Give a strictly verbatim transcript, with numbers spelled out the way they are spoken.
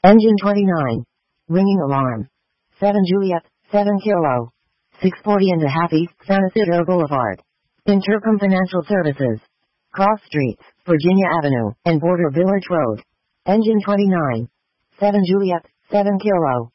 Engine twenty-nine. Ringing alarm. seven Juliet, seven Kilo. six forty and a half East San Isidro Boulevard. Intercom Financial Services. Cross Streets, Virginia Avenue, and Border Village Road. Engine twenty-nine. seven Juliet, seven Kilo.